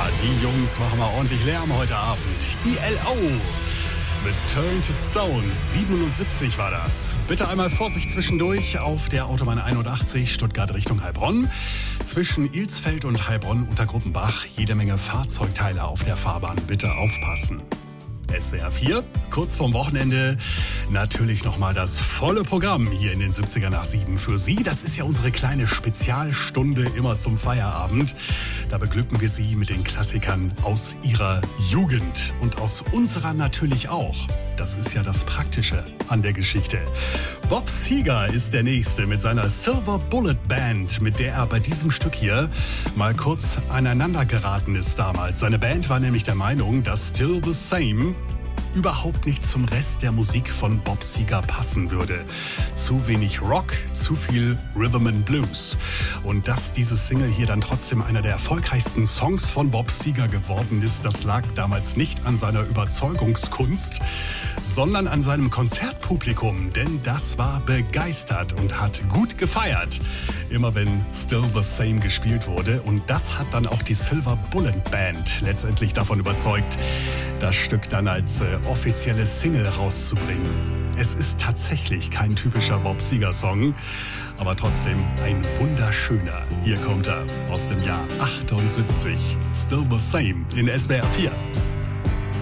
Die Jungs machen mal ordentlich Lärm heute Abend. ELO mit Turn to Stone, 77 war das. Bitte einmal Vorsicht zwischendurch auf der Autobahn 81 Stuttgart Richtung Heilbronn. Zwischen Ilsfeld und Heilbronn unter Gruppenbach jede Menge Fahrzeugteile auf der Fahrbahn. Bitte aufpassen. SWR 4, kurz vorm Wochenende, natürlich nochmal das volle Programm hier in den 70er nach 7 für Sie. Das ist ja unsere kleine Spezialstunde immer zum Feierabend. Da beglücken wir Sie mit den Klassikern aus Ihrer Jugend und aus unserer natürlich auch. Das ist ja das Praktische an der Geschichte. Bob Seger ist der Nächste mit seiner Silver Bullet Band, mit der er bei diesem Stück hier mal kurz aneinander geraten ist damals. Seine Band war nämlich der Meinung, dass Still the Same überhaupt nicht zum Rest der Musik von Bob Seger passen würde. Zu wenig Rock, zu viel Rhythm and Blues. Und dass diese Single hier dann trotzdem einer der erfolgreichsten Songs von Bob Seger geworden ist, das lag damals nicht an seiner Überzeugungskunst, sondern an seinem Konzertpublikum, denn das war begeistert und hat gut gefeiert, immer wenn Still the Same gespielt wurde. Und das hat dann auch die Silver Bullet Band letztendlich davon überzeugt, das Stück dann als offizielle Single rauszubringen. Es ist tatsächlich kein typischer Bob Seger-Song, aber trotzdem ein wunderschöner. Hier kommt er aus dem Jahr 78, Still the Same in SWR 4.